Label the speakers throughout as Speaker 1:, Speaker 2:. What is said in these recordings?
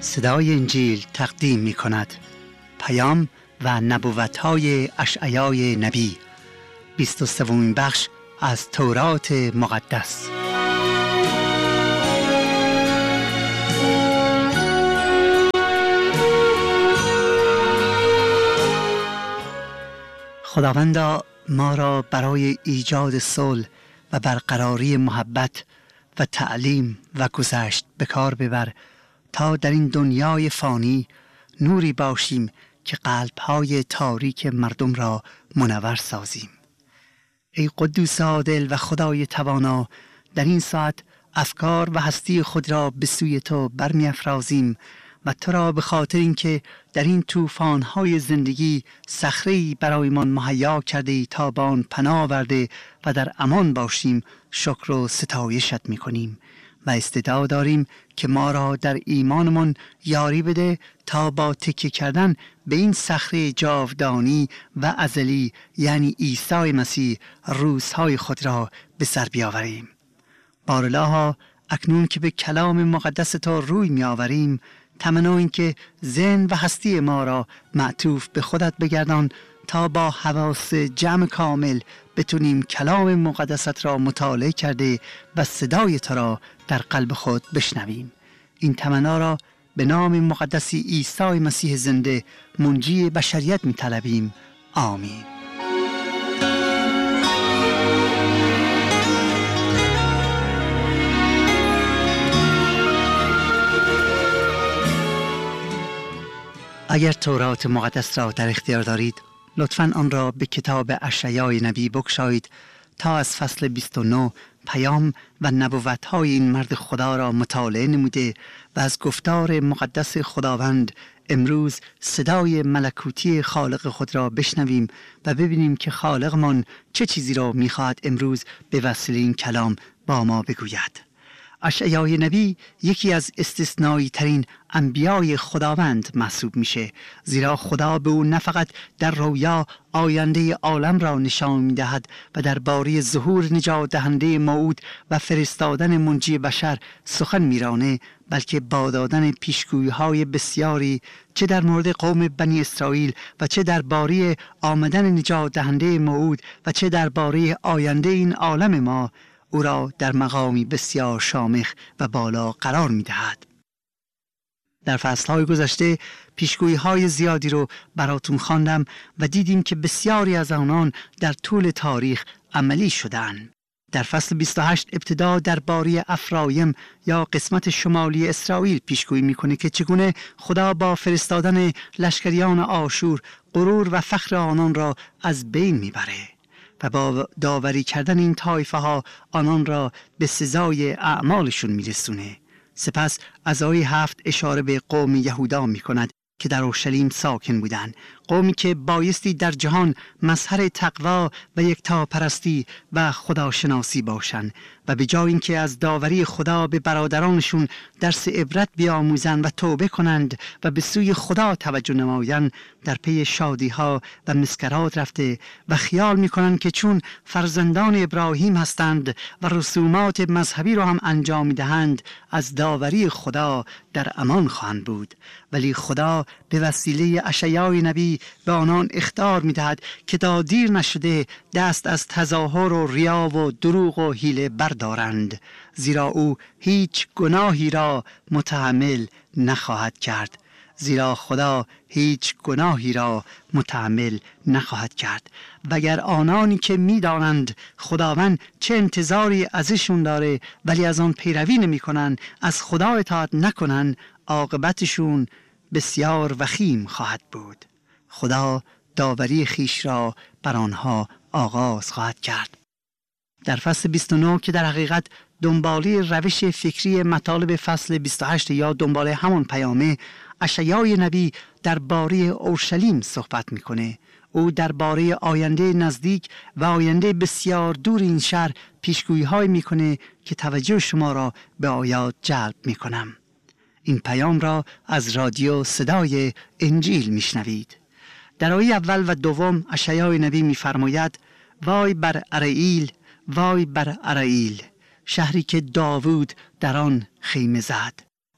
Speaker 1: صدای انجیل تقدیم می کند. پیام و نبوت‌های اشعیای نبی، 23مین بخش از تورات مقدس. خداوندا ما را برای ایجاد صلح و برقراری محبت و تعلیم و گذشت به کار ببر تا در این دنیای فانی نوری باشیم که قلب‌های تاریک مردم را منور سازیم. ای قدوس عادل و خدای توانا، در این ساعت افکار و هستی خود را به سوی تو برمی‌افرازیم و تو را به خاطر اینکه در این طوفان‌های زندگی صخره‌ای برایمان مهیا کرده‌ای تا به آن پناه آورده و در امان باشیم شکر و ستایشت می‌کنیم و استعداد داریم که ما را در ایمانمان یاری بده تا با تکیه کردن به این صخره جاودانی و ازلی یعنی عیسی مسیح روزهای خود را به سر بیاوریم. بارالها اکنون که به کلام مقدس تو روی می‌آوریم، تمنا این که ذهن و هستی ما را معطوف به خودت بگردان تا با حواس جمع کامل بتونیم کلام مقدست را مطالعه کرده و صدای تو را در قلب خود بشنویم. این تمنا را به نام مقدسی عیسی مسیح زنده منجی بشریت می طلبیم. آمین. اگر تورات مقدس را در اختیار دارید، لطفاً آن را به کتاب اشعیای نبی بگشایید تا از فصل 29 پیام و نبوت‌های این مرد خدا را مطالعه نموده و از گفتار مقدس خداوند امروز صدای ملکوتی خالق خود را بشنویم و ببینیم که خالقمان چه چیزی را می‌خواهد امروز به وسیله این کلام با ما بگوید. اشعیای نبی یکی از استثنایی ترین انبیای خداوند محسوب میشه، زیرا خدا به او نه فقط در رویا آینده عالم را نشان میدهد و درباره ظهور نجات دهنده موعود و فرستادن منجی بشر سخن میرانه، بلکه با دادن پیشگویی‌های بسیاری چه در مورد قوم بنی اسرائیل و چه درباره آمدن نجات دهنده موعود و چه درباره آینده این عالم ما او را در مقامی بسیار شامخ و بالا قرار می دهد. در فصلهای گذشته پیشگویی‌های زیادی رو براتون خواندم و دیدیم که بسیاری از آنان در طول تاریخ عملی شدند. در فصل 28 ابتدا درباره افرایم یا قسمت شمالی اسرائیل پیشگویی میکنه که چگونه خدا با فرستادن لشکریان آشور غرور و فخر آنان را از بین میبره و با داوری کردن این طایفه ها آنان را به سزای اعمالشون میرسونه. سپس از آیه 7 اشاره به قوم یهودا میکند که در اورشلیم ساکن بودند، قومی که بایستی در جهان مظهر تقوا و یکتاپرستی و خداشناسی باشند و به جای اینکه از داوری خدا به برادرانشون درس عبرت بیاموزند و توبه کنند و به سوی خدا توجه نمایند، در پی شادی‌ها و مسکرات رفته و خیال می‌کنند که چون فرزندان ابراهیم هستند و رسومات مذهبی را هم انجام می‌دهند از داوری خدا در امان خواهند بود. ولی خدا به وسیله اشعیای نبی به آنان اخطار می‌دهد که تا دیر نشده دست از تظاهر و ریا و دروغ و حیله بردارند، زیرا او هیچ گناهی را متحمل نخواهد کرد. زیرا خدا هیچ گناهی را متحمل نخواهد کرد. وگر آنانی که می‌دانند خداوند چه انتظاری ازشون داره ولی از آن پیروی نمی‌کنند، از خدا اطاعت نکنند، عاقبتشون بسیار وخیم خواهد بود. خدا داوری خیش را بر آنها آغاز خواهد کرد. در فصل 29 که در حقیقت دنباله روش فکری مطالب فصل 28 یا دنباله همون پیامه، اشعیای نبی درباره اورشلیم صحبت میکنه. او درباره آینده نزدیک و آینده بسیار دور این شهر پیشگویی‌های میکنه که توجه شما را به آیات جلب میکنم. این پیام را از رادیو صدای انجیل میشنوید. در آیه اول و دوم اشعیای نبی میفرماید: وای بر ارائیل، وای بر ارائیل، شهری که داوود در آن خیمه زد.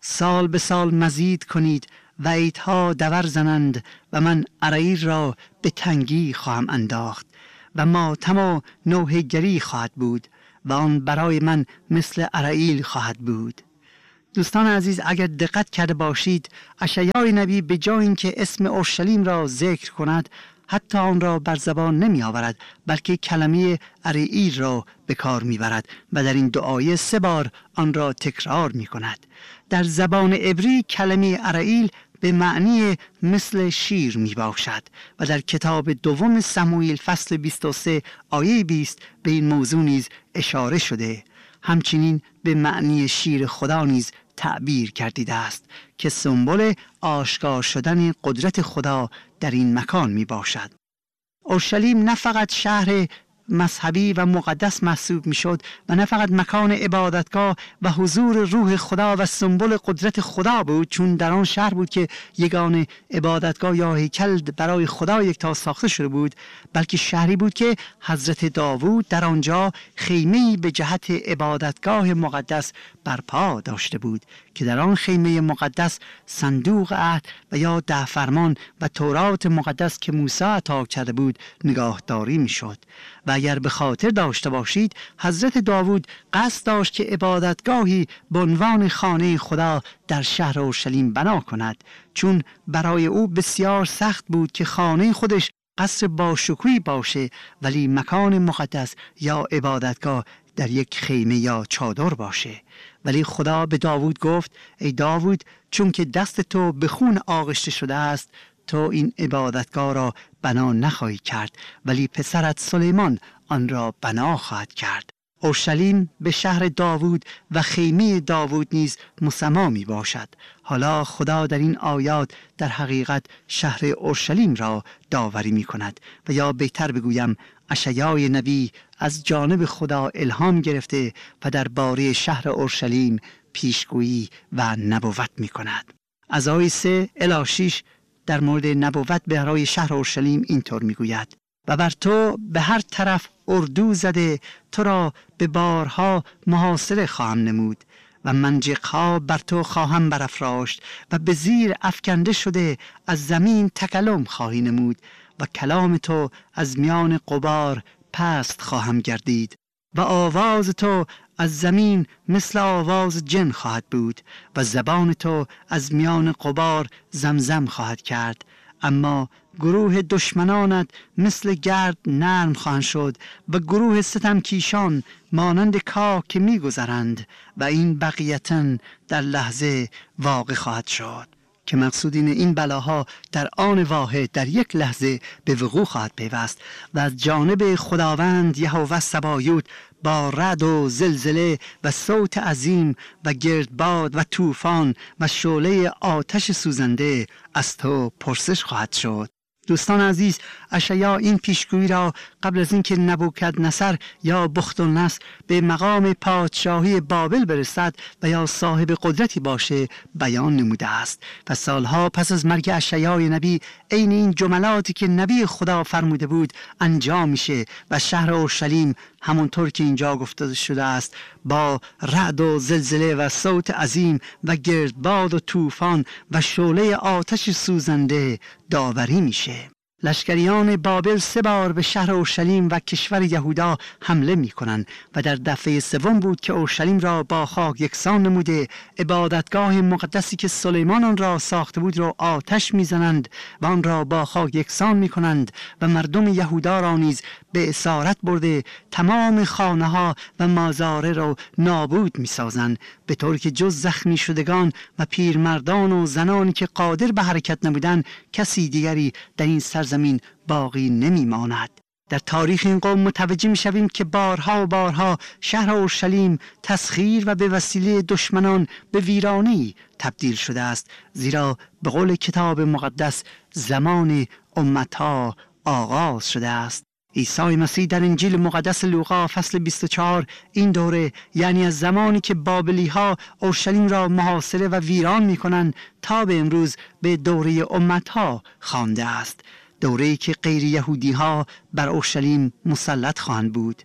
Speaker 1: سال به سال مزید کنید و عیدها دور زنند و من اراییل را به تنگی خواهم انداخت و ماتم و نوحه گری خواهد بود و آن برای من مثل اراییل خواهد بود. دوستان عزیز، اگر دقت کرده باشید، اشعیای نبی به جای اینکه اسم اورشلیم را ذکر کند حتی آن را بر زبان نمی آورد، بلکه کلمه اراییل را به کار می برد و در این 2 آیه 3 بار آن را تکرار می کند. در زبان عبری کلمه اراییل به معنی مثل شیر می باشد و در کتاب دوم سموئیل فصل 23 آیه 20 به این موضوع نیز اشاره شده. همچنین به معنی شیر خدا نیز تعبیر گردیده است که سمبل آشکار شدن قدرت خدا در این مکان می باشد. اورشلیم نه فقط شهر مذهبی و مقدس محسوب می شد و نه فقط مکان عبادتگاه و حضور روح خدا و سمبل قدرت خدا بود، چون در آن شهر بود که یگان عبادتگاه یا هیکل برای خدا یکتا ساخته شده بود، بلکه شهری بود که حضرت داوود در آنجا خیمه‌ای به جهت عبادتگاه مقدس برپا داشته بود که در آن خیمه مقدس صندوق عهد و یا 10 فرمان و تورات مقدس که موسی عطا کرده بود نگاهداری می شد. و اگر به خاطر داشته باشید، حضرت داوود قصد داشت که عبادتگاهی به عنوان خانه خدا در شهر اورشلیم بنا کند، چون برای او بسیار سخت بود که خانه خودش قصر باشکوهی باشه ولی مکان مقدس یا عبادتگاه در یک خیمه یا چادر باشه. ولی خدا به داوود گفت: ای داوود، چون که دست تو به خون آغشته شده است، تو این عبادتگاه را بنا نخواهی کرد، ولی پسرت سلیمان آن را بنا خواهد کرد. اورشلیم به شهر داوود و خیمه داوود نیز مسما می باشد. حالا خدا در این آیات در حقیقت شهر اورشلیم را داوری می کند و یا بهتر بگویم اشعیای نبی از جانب خدا الهام گرفته و درباره شهر اورشلیم پیشگویی و نبوت می کند. از آیه 3 الی 6 در مورد نبوت برای شهر اورشلیم اینطور می گوید: و بر تو به هر طرف اردو زده، تو را به بارها محاصره خواهم نمود و منجقها بر تو خواهم برافراشت و به زیر افکنده شده از زمین تکلم خواهی نمود و کلام تو از میان غبار پست خواهم گردید و آواز تو از زمین مثل آواز جن خواهد بود و زبان تو از میان غبار زمزم خواهد کرد. اما گروه دشمنانت مثل گرد نرم خواهند شد و گروه ستمکیشان مانند کاه که می‌گذرند و این بقیتن در لحظه واقع خواهد شد. که مقصود این بلاها در آن واحد در یک لحظه به وقوع خواهد پیوست و از جانب خداوند یهوه سبایوت با رعد و زلزله و صوت عظیم و گردباد و طوفان و شعله آتش سوزنده از تو پرسش خواهد شد. دوستان عزیز، اشعیا این پیشگویی را قبل از اینکه نبوکدنصر یا بختالنصر به مقام پادشاهی بابل برسد و یا صاحب قدرتی باشه بیان نموده است و سالها پس از مرگ اشعیای نبی عین این جملاتی که نبی خدا فرموده بود انجام میشه و شهر اورشلیم همونطور که اینجا گفته شده است با رعد و زلزله و صوت عظیم و گردباد و طوفان و شعله آتش سوزنده داوری میشه. لشکریان بابل 3 بار به شهر اورشلیم و کشور یهودا حمله می کنند و در دفعه 3 بود که اورشلیم را با خاک یکسان نموده، عبادتگاه مقدسی که سلیمان آن را ساخته بود را آتش می زنند و آن را با خاک یکسان می کنند و مردم یهودا را نیز به اسارت برده تمام خانه ها و مزارع را نابود می سازند، به طور که جز زخمی شدگان و پیرمردان و زنانی که قادر به حرکت نبودند کسی دیگری در این سرزمین باقی نمی ماند. در تاریخ این قوم متوجه می شویم که بارها و بارها شهر اورشلیم تسخیر و به وسیله دشمنان به ویرانی تبدیل شده است، زیرا به قول کتاب مقدس زمان امتها آغاز شده است. عیسی مسیح در انجیل مقدس لوقا فصل 24 این دوره، یعنی از زمانی که بابلی ها اورشلیم را محاصره و ویران می کنند تا به امروز به دوره امتها خوانده است، دوره‌ای که غیر یهودی ها بر اورشلیم مسلط خواهند بود.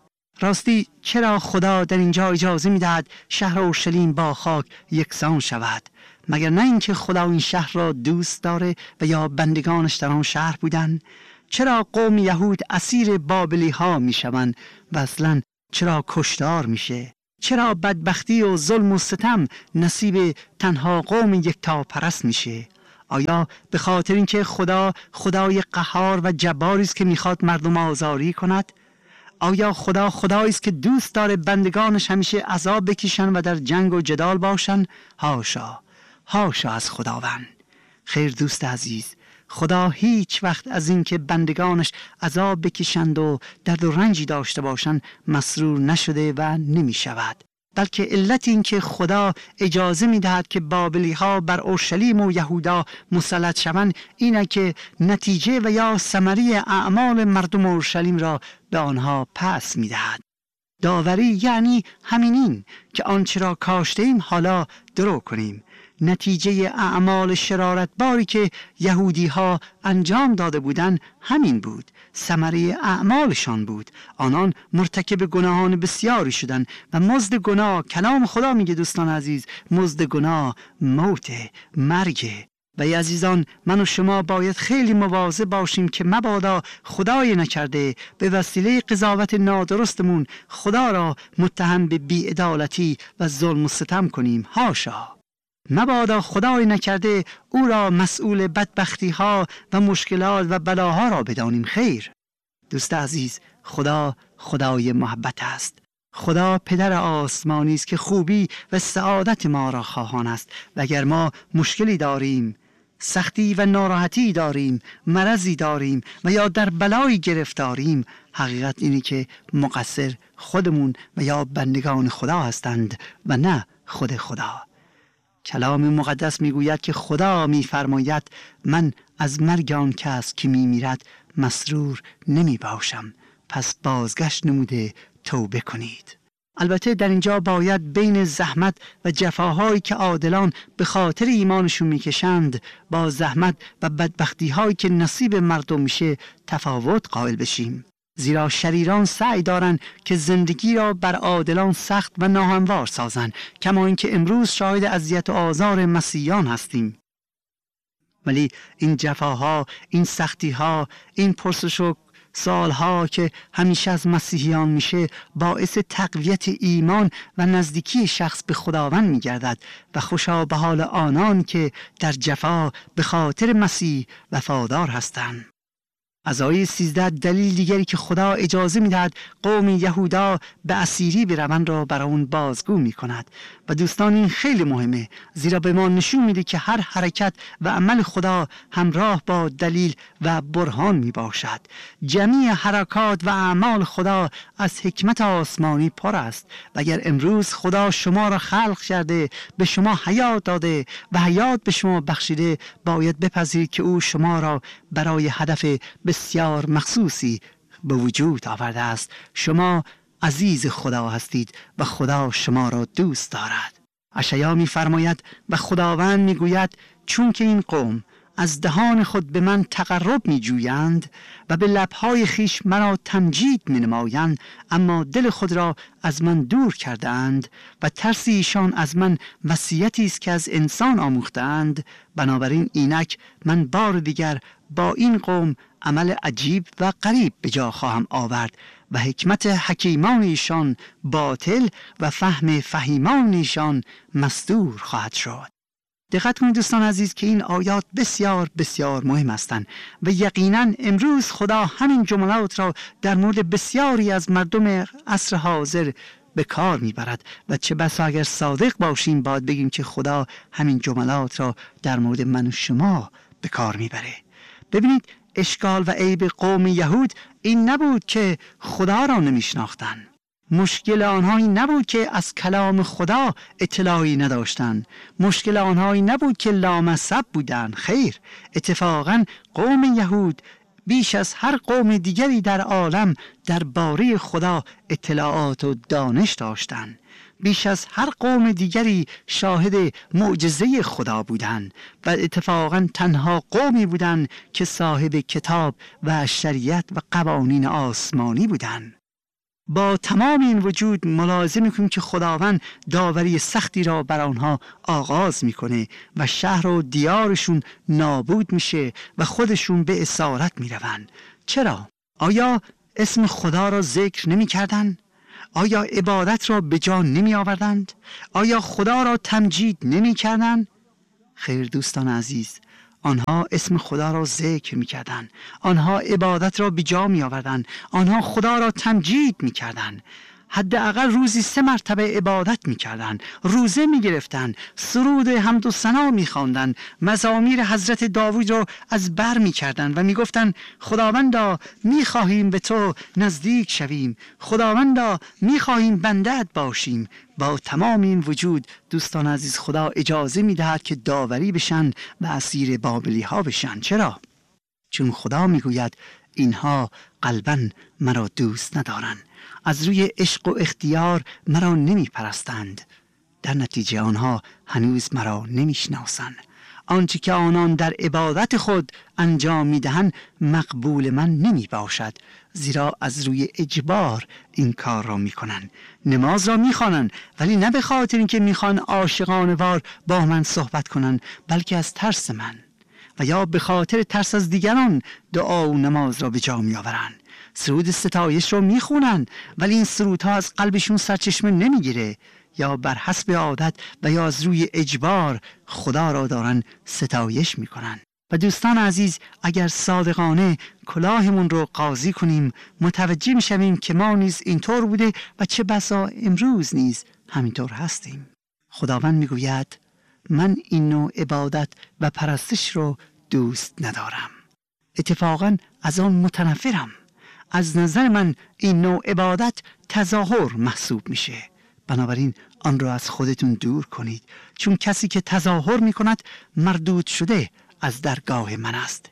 Speaker 1: راستی چرا خدا در اینجا اجازه می‌دهد شهر اورشلیم با خاک یکسان شود؟ مگر نه اینکه خدا این شهر را دوست داره و یا بندگانش در آن شهر بودن؟ چرا قوم یهود اسیر بابلی ها میشوند و اصلا چرا کشتار میشه؟ چرا بدبختی و ظلم و ستم نصیب تنها قوم یکتا پرست میشه؟ آیا به خاطر اینکه خدا خدای قهار و جباری است که میخواد مردم آزاری کند؟ آیا خدا خدایی است که دوست داره بندگانش همیشه عذاب بکشن و در جنگ و جدال باشن؟ حاشا، حاشا از خداوند. خیر دوست عزیز، خدا هیچ وقت از اینکه بندگانش عذاب بکشند و درد و رنجی داشته باشند مسرور نشده و نمی شود. بلکه علت این که خدا اجازه می دهد که بابلی ها بر اورشلیم و یهودا مسلط شوند اینه که نتیجه و یا ثمره اعمال مردم اورشلیم را به آنها پس می دهد. داوری یعنی همینین که آنچه را کاشتیم حالا درو کنیم. نتیجه اعمال شرارتباری که یهودی ها انجام داده بودند همین بود، ثمره اعمالشان بود. آنان مرتکب گناهان بسیاری شدند و مزد گناه، کلام خدا میگه دوستان عزیز، مزد گناه موت، مرگ. و ای عزیزان، من و شما باید خیلی مواظب باشیم که مبادا خدای نکرده به وسیله قضاوت نادرستمون خدا را متهم به بی‌عدالتی و ظلم و ستم کنیم. حاشا، مبادا خدای نکرده او را مسئول بدبختی ها و مشکلات و بلاها را بدانیم. خیر دوست عزیز، خدا خدای محبت است. خدا پدر آسمانی است که خوبی و سعادت ما را خواهان است و اگر ما مشکلی داریم، سختی و ناراحتی داریم، مرضی داریم و یا در بلایی گرفتاریم، حقیقت اینه که مقصر خودمون و یا بندگان خدا هستند و نه خود خدا. کلام مقدس میگوید که خدا میفرماید من از مرگ آن کس که میمیرد مسرور نمی باشم، پس بازگشت نموده توبه کنید. البته در اینجا باید بین زحمت و جفاهایی که عادلان به خاطر ایمانشون میکشند با زحمت و بدبختی‌هایی که نصیب مردم میشه تفاوت قائل بشیم. زیرا شریران سعی دارند که زندگی را بر عادلان سخت و ناهموار سازند، کما اینکه امروز شاهد اذیت و آزار مسیحیان هستیم. ولی این جفاها، این سختی‌ها، این پرسش و سالها که همیشه از مسیحیان میشه باعث تقویت ایمان و نزدیکی شخص به خداوند میگردد و خوشا به حال آنان که در جفا به خاطر مسیح وفادار هستند. از آیه 13 دلیل دیگری که خدا اجازه میدهد قوم یهودا به اسیری بروند را برای اون بازگو میکند و دوستان این خیلی مهمه، زیرا به ما نشون میده که هر حرکت و عمل خدا همراه با دلیل و برهان میباشد. جمیع حرکات و اعمال خدا از حکمت آسمانی پر است و اگر امروز خدا شما را خلق کرده، به شما حیات داده و حیات به شما بخشیده، باید بپذیرید که او شما را برای هدف بسیار مخصوصی به وجود آورده است. شما عزیز خدا هستید و خدا شما را دوست دارد. اشعیا می‌فرماید و خداوند میگوید چون که این قوم از دهان خود به من تقرب می‌جویند و به لب‌های خیش مرا تمجید می‌نمایند، اما دل خود را از من دور کردند و ترس ایشان از من وصیتی است که از انسان آموختند، بنابراین اینک من بار دیگر با این قوم عمل عجیب و غریب به جا خواهم آورد و حکمت حکیمان ایشان باطل و فهم فهیمان ایشان مستور خواهد شد. دقت کنید دوستان عزیز که این آیات بسیار بسیار مهم هستند و یقینا امروز خدا همین جملات را در مورد بسیاری از مردم عصر حاضر به کار میبرد و چه بسا اگر صادق باشیم باید بگیم که خدا همین جملات را در مورد من و شما به کار میبره. ببینید اشکال و عیب قوم یهود این نبود که خدا را نمیشناختند. مشکل آنها این نبود که از کلام خدا اطلاعی نداشتند. مشکل آنها این نبود که لامصب بودند. خیر، اتفاقا قوم یهود بیش از هر قوم دیگری در عالم درباره خدا اطلاعات و دانش داشتند. بیش از هر قوم دیگری شاهد معجزه خدا بودند و اتفاقا تنها قومی بودند که صاحب کتاب و شریعت و قوانین آسمانی بودند. با تمام این وجود ملاحظه میکنیم که خداوند داوری سختی را بر آنها آغاز میکنه و شهر و دیارشون نابود میشه و خودشون به اسارت میروند. چرا؟ آیا اسم خدا را ذکر نمیکردند؟ آیا عبادت را به جا نمی آوردند؟ آیا خدا را تمجید نمی کردند؟ خیر دوستان عزیز، آنها اسم خدا را ذکر می کردند، آنها عبادت را به جا می آوردند، آنها خدا را تمجید می کردند. حداقل روزی 3 مرتبه عبادت می کردند، روزه می گرفتند، سرود حمد و ثنا می خواندند، مزامیر حضرت داوود را از بر می کردند و می گفتند خداوندا می خواهیم به تو نزدیک شویم، خداوندا می خواهیم بنده‌ات باشیم. با تمام این وجود دوستان عزیز، خدا اجازه می دهد که داوری بشن و اسیر بابلی ها بشن. چرا؟ چون خدا می گوید اینها قلباً مرا دوست ندارند، از روی عشق و اختیار مرا نمی پرستند، در نتیجه آنها هنوز مرا نمی شناسند. آنچه که آنان در عبادت خود انجام می دهند مقبول من نمی باشد، زیرا از روی اجبار این کار را می کنند. نماز را می خوانند ولی نه به خاطر اینکه می خوان عاشقانه وار با من صحبت کنند، بلکه از ترس من، و یا به خاطر ترس از دیگران دعا و نماز را به جا می آورند. سرود ستایش را می خونند ولی این سرودها از قلبشون سرچشمه نمی گیره، یا بر حسب عادت و یا از روی اجبار خدا را دارن ستایش می کنن. و دوستان عزیز، اگر صادقانه کلاهمون رو قاضی کنیم متوجه می شویم که ما نیز اینطور بوده و چه بسا امروز نیز همینطور هستیم. خداوند می گوید من این نوع عبادت و پرستش رو دوست ندارم، اتفاقا از آن متنفرم. از نظر من این نوع عبادت تظاهر محسوب میشه، بنابراین آن را از خودتون دور کنید، چون کسی که تظاهر میکند مردود شده از درگاه من است.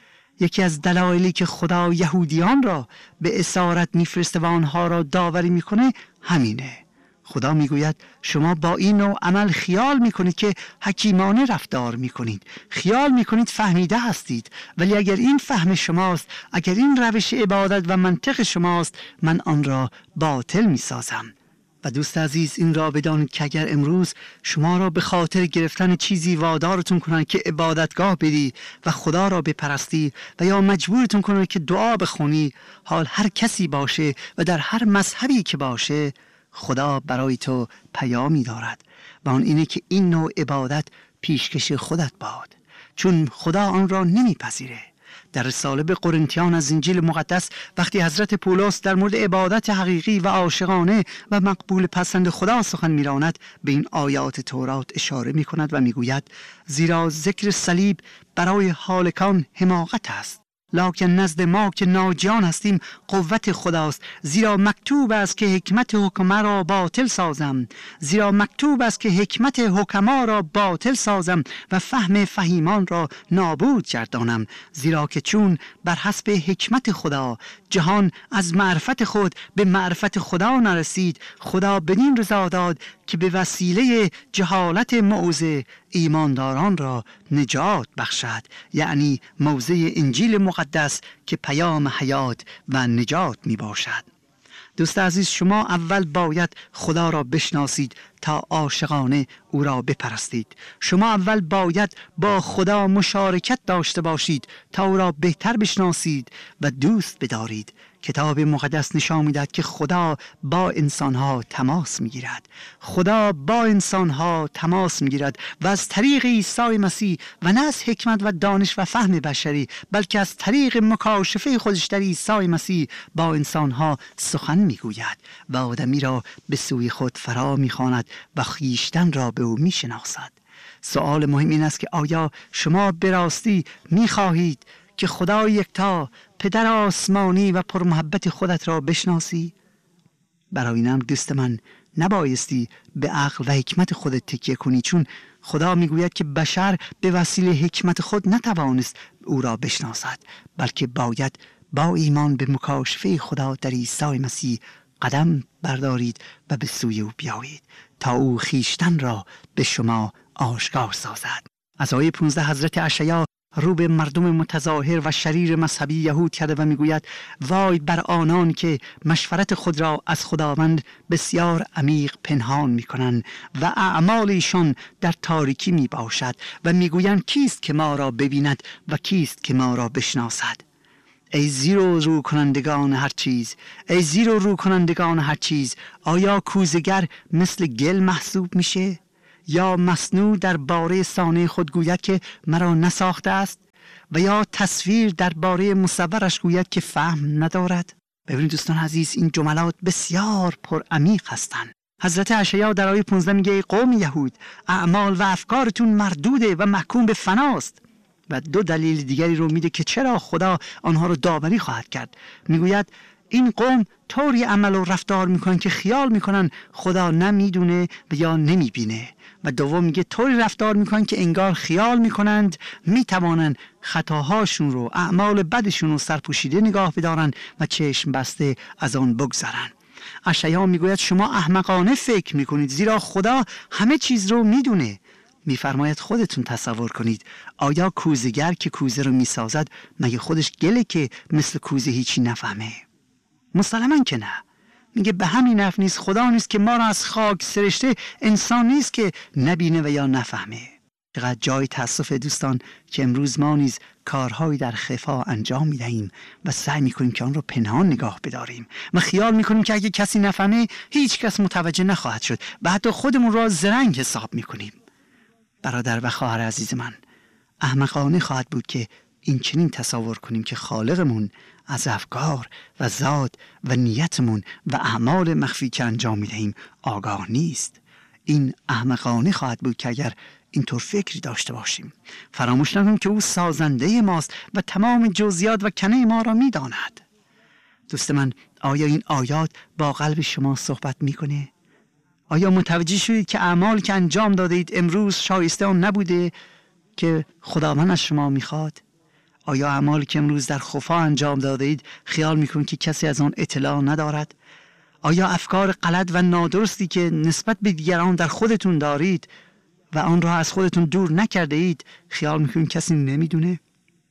Speaker 1: یکی از دلایلی که خدا یهودیان را به اسارت میفرسته و آنها را داوری میکنه همینه. خدا میگوید شما با این نوع عمل خیال میکنید که حکیمانه رفتار میکنید، خیال میکنید فهمیده هستید، ولی اگر این فهم شماست، اگر این روش عبادت و منطق شماست، من آن را باطل میسازم. و دوست عزیز این را بدانید که اگر امروز شما را به خاطر گرفتن چیزی وادارتون کنند که عبادتگاه بدی و خدا را بپرستی و یا مجبورتون کنند که دعا بخونی، حال هر کسی باشه و در هر مذهبی که باشه، خدا برای تو پیامی دارد و آن اینه که این نوع عبادت پیشکش خودت باد، چون خدا آن را نمیپذیره. در رساله به قرنتیان از انجیل مقدس وقتی حضرت پولس در مورد عبادت حقیقی و عاشقانه و مقبول پسند خدا سخن می‌راند، به این آیات تورات اشاره می‌کند و می‌گوید زیرا ذکر صلیب برای هالکان حماقت است، لکن نزد ما که ناجیان هستیم قوت خداست. زیرا مکتوب است که حکمت حکما را باطل سازم، زیرا مکتوب است که حکمت حکما را باطل سازم و فهم فهیمان را نابود گردانم. زیرا که چون بر حسب حکمت خدا جهان از معرفت خود به معرفت خدا نرسید، خدا بدین رضا داد که به وسیله جهالت موعظه ایمانداران را نجات بخشد، یعنی موعظه انجیل مقدس که پیام حیات و نجات می باشد. دوست عزیز، شما اول باید خدا را بشناسید تا عاشقانه او را بپرستید. شما اول باید با خدا مشارکت داشته باشید تا او را بهتر بشناسید و دوست بدارید. کتاب مقدس نشان می‌دهد که خدا با انسان‌ها تماس می‌گیرد. خدا با انسان‌ها تماس می‌گیرد و از طریق عیسی مسیح و نه از حکمت و دانش و فهم بشری، بلکه از طریق مکاشفه خودش در عیسی مسیح با انسان‌ها سخن می‌گوید و آدمی را به سوی خود فرا می‌خواند و خویشتن را به او می‌شناسد. سوال مهم این است که آیا شما به راستی می‌خواهید که خدای یکتا، پدر آسمانی و پرمحبت خودت را بشناسی؟ برای اینم دوست من نبایستی به عقل و حکمت خودت تکیه کنی، چون خدا میگوید که بشر به وسیله حکمت خود نتوانست او را بشناسد، بلکه باید با ایمان به مکاشفه خدا در عیسی مسیح قدم بردارید و به سوی او بیایید تا او خویشتن را به شما آشکار سازد. از آیه 15 حضرت اشعیا رو به مردم متظاهر و شریر مذهبی یهود کرده و میگوید وای بر آنان که مشورت خود را از خداوند بسیار عمیق پنهان میکنند و اعمال ایشان در تاریکی می باشد و میگویند کیست که ما را ببیند و کیست که ما را بشناسد. ای زیر و رو کنندگان هر چیز، ای زیر و رو کنندگان هر چیز، آیا کوزگر مثل گل محسوب میشه؟ یا مصنوع در باره صانع خود گوید که مرا نساخته است و یا تصویر در باره مصورش گوید که فهم ندارد؟ ببینید دوستان عزیز، این جملات بسیار پر عمیق هستند. حضرت اشعیا در آیه 15 میگه ای قوم یهود، اعمال و افکارتون مردوده و محکوم به فناست. و دو دلیل دیگری رو میده که چرا خدا آنها رو داوری خواهد کرد. میگوید این قوم طوری عمل و رفتار میکنن که خیال میکنن خدا نمیدونه و یا نمیبینه. و دوم میگه طوری رفتار میکنن که انگار خیال میکنند میتوانند خطاهاشون رو، اعمال بدشون رو سرپوشیده نگاه بدارن و چشم بسته از آن بگذرن. اشعیا میگوید شما احمقانه فکر میکنید زیرا خدا همه چیز رو میدونه. میفرماید خودتون تصور کنید، آیا کوزه‌گر که کوزه رو میسازد مگه خودش گله که مثل کوزه هیچی نفهمه؟ مسلماً که نه. میگه به همین نفع نیست خدا نیست که ما را از خاک سرشته، انسان نیست که نبینه و یا نفهمه. چقدر جای تاسف دوستان که امروز ما نیز کارهایی در خفا انجام میدهیم و سعی میکنیم که آن رو پنهان نگاه بداریم و خیال میکنیم که اگه کسی نفهمه هیچ کس متوجه نخواهد شد و حتی خودمون را زرنگ حساب میکنیم. برادر و خواهر عزیز من، احمقانه خواهد بود که این چنین تصور کنیم که خالقمون از افکار و ذات و نیتمون و اعمال مخفی که انجام میدهیم آگاه نیست. این احمقانه خواهد بود که اگر اینطور فکری داشته باشیم. فراموش نکنیم که او سازنده ماست و تمام جزئیات و کنه ما را میداند. دوست من، آیا این آیات با قلب شما صحبت میکنه؟ آیا متوجه شدید که اعمال که انجام داده اید امروز شایسته آن نبوده که خداوند از شما میخواد؟ آیا اعمالی که امروز در خفا انجام داده اید خیال میکنید که کسی از آن اطلاع ندارد؟ آیا افکار غلط و نادرستی که نسبت به دیگران در خودتون دارید و آن را از خودتون دور نکرده اید خیال میکنید کسی نمیدونه؟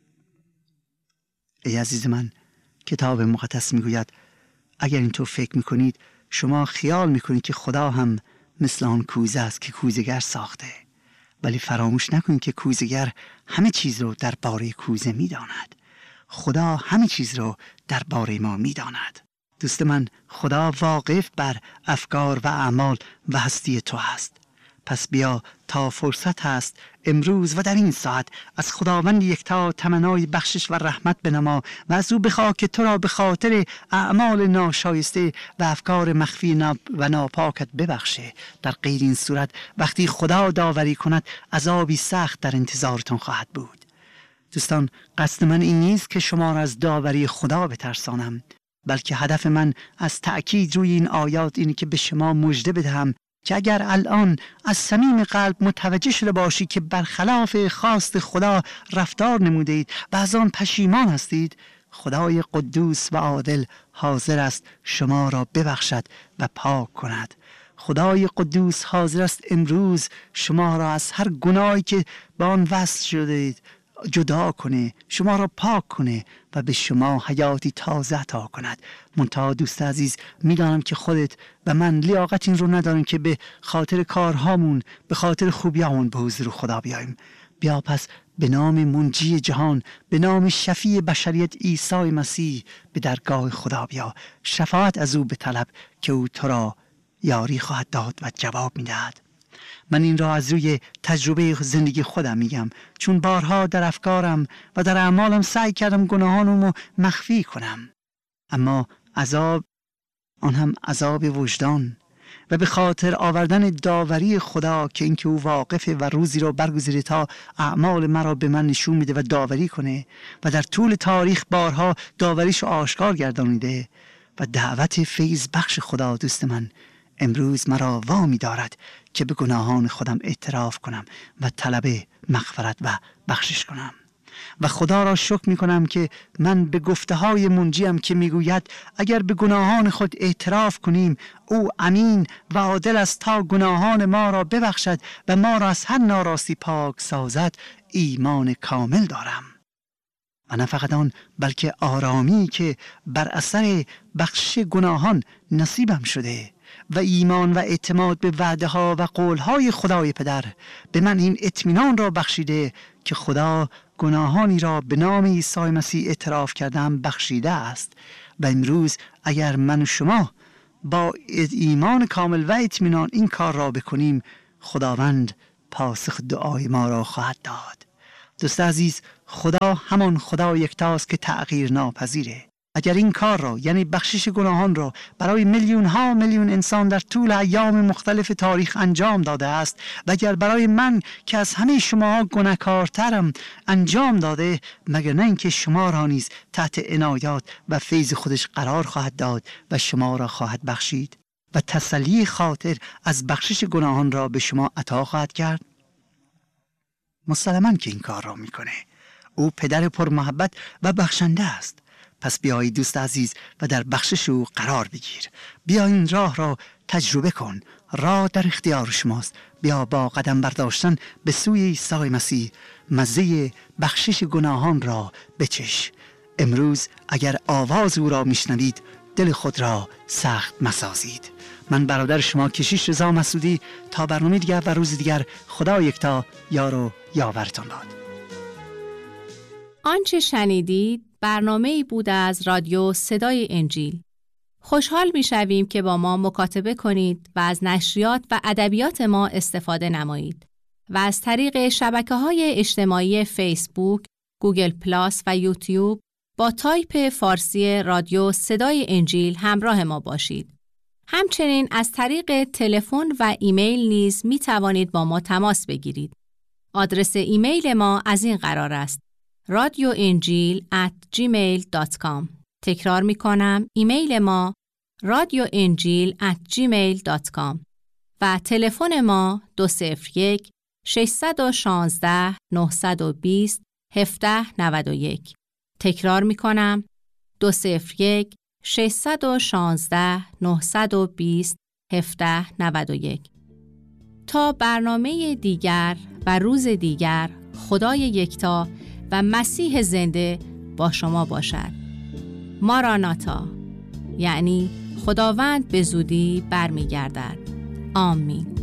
Speaker 1: ای عزیز من، کتاب مقدس میگوید اگر اینطور فکر میکنید شما خیال میکنید که خدا هم مثل آن کوزه است که کوزه‌گر ساخته. ولی فراموش نکنید که کوزه‌گر همه چیز رو در باره کوزه میداند. خدا همه چیز رو در باره ما میداند. دوست من، خدا واقف بر افکار و اعمال و هستی تو است. پس بیا تا فرصت هست امروز و در این ساعت از خداوند یکتا تمنای بخشش و رحمت بنما و از او بخواه که تو را به خاطر اعمال ناشایسته و افکار مخفی و ناپاکت ببخشه. در غیر این صورت وقتی خدا داوری کند عذابی سخت در انتظارتان خواهد بود. دوستان، قصد من این نیست که شما را از داوری خدا بترسانم، بلکه هدف من از تأکید روی این آیات اینه که به شما مژده بدهم که اگر الان از صمیم قلب متوجه شده باشی که برخلاف خواست خدا رفتار نموده اید و از آن پشیمان هستید، خدای قدوس و عادل حاضر است شما را ببخشد و پاک کند. خدای قدوس حاضر است امروز شما را از هر گناهی که با آن وصل شده اید جدا کنه، شما را پاک کنه و به شما حیاتی تازه عطا کند. منتها دوست عزیز، میدانم که خودت و من لیاقت این رو نداریم که به خاطر کارهامون، به خاطر خوبیامون به حضور خدا بیاییم. بیا پس به نام منجی جهان، به نام شفیع بشریت عیسی مسیح به درگاه خدا بیا، شفاعت از او بطلب که او تو را یاری خواهد داد و جواب میدهد. من این را از روی تجربه زندگی خودم میگم، چون بارها در افکارم و در اعمالم سعی کردم گناهانمو مخفی کنم، اما عذاب، آن هم عذاب وجدان و به خاطر آوردن داوری خدا که اینکه او واقفه و روزی را برگزیده تا اعمال مرا به من نشون میده و داوری کنه و در طول تاریخ بارها داوریش آشکار گردانیده و دعوت فیض بخش خدا دوست من امروز مرا وامی دارد که به گناهان خودم اعتراف کنم و طلب مغفرت و بخشش کنم. و خدا را شکر می کنم که من به گفته های منجیم که می گوید اگر به گناهان خود اعتراف کنیم او امین و عادل است تا گناهان ما را ببخشد و ما را از هر ناراستی پاک سازد ایمان کامل دارم. و نه فقط آن بلکه آرامی که بر اثر بخشش گناهان نصیبم شده و ایمان و اعتماد به وعده ها و قول های خدای پدر به من این اطمینان را بخشیده که خدا گناهانی را به نام عیسی مسیح اعتراف کردم بخشیده است. و امروز اگر من و شما با ایمان کامل و اطمینان این کار را بکنیم خداوند پاسخ دعای ما را خواهد داد. دوست عزیز، خدا همان خدا یکتاست که تغییر ناپذیره. اگر این کار را یعنی بخشش گناهان را برای میلیون ها میلیون انسان در طول ایام مختلف تاریخ انجام داده است و اگر برای من که از همه شما گناهکارترم انجام داده، مگر نه اینکه شما را نیز تحت عنایات و فیض خودش قرار خواهد داد و شما را خواهد بخشید و تسلی خاطر از بخشش گناهان را به شما عطا خواهد کرد؟ مسلماً که این کار را میکنه. او پدر پر محبت و بخشنده است. پس بیایی دوست عزیز و در بخشش او قرار بگیر. بیا این راه را تجربه کن. راه در اختیار شماست. بیا با قدم برداشتن به سوی عیسی مسیح مزه بخشش گناهان را بچش. امروز اگر آواز او را میشنوید دل خود را سخت مسازید. من برادر شما کشیش رضا مسعودی تا برنامه دیگر و روز دیگر خدا یکتا یار و یاورتان باد.
Speaker 2: آنچه شنیدید برنامه‌ای بود از رادیو صدای انجیل. خوشحال می‌شویم که با ما مکاتبه کنید و از نشریات و ادبیات ما استفاده نمایید و از طریق شبکه‌های اجتماعی فیسبوک، گوگل پلاس و یوتیوب با تایپ فارسی رادیو صدای انجیل همراه ما باشید. همچنین از طریق تلفن و ایمیل نیز می توانید با ما تماس بگیرید. آدرس ایمیل ما از این قرار است: radioinjil@gmail.com. تکرار می کنم، ایمیل ما radioinjil@gmail.com و تلفن ما 201 616 920 1791. تکرار می کنم، 201 616 920 1791. تا برنامه دیگر و روز دیگر، خدای یکتا و مسیح زنده با شما باشد. ماراناتا، یعنی خداوند به زودی برمیگردد. آمین.